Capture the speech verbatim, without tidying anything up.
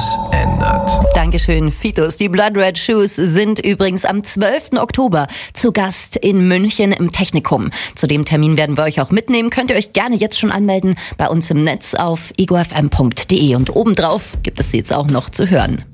alles ändert. Dankeschön, Fitus. Die Blood Red Shoes sind übrigens am zwölften Oktober zu Gast in München im Technikum. Zu dem Termin werden wir euch auch mitnehmen. Könnt ihr euch gerne jetzt schon anmelden bei uns im Netz auf ego f m punkt d e. Und obendrauf gibt es sie jetzt auch noch zu hören.